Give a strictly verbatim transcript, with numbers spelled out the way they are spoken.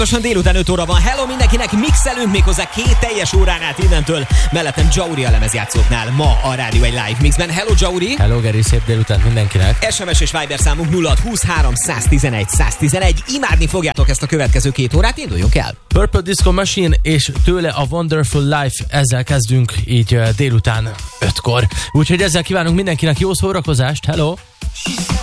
Most délután öt óra van. Hello mindenkinek, mixelünk méghozzá két teljes órán át innentől. Mellettem Jauri a lemezjátszóknál ma a Rádió egy Live Mixben. Hello Jauri! Hello Geri, szép délután mindenkinek! es em es és Viber számunk nulla húszhárom száztizenegy száztizenegy. Imádni fogjátok ezt a következő két órát, induljunk el! Purple Disco Machine és tőle a Wonderful Life, ezzel kezdünk így délután ötkor. Úgyhogy ezzel kívánunk mindenkinek jó szórakozást, hello!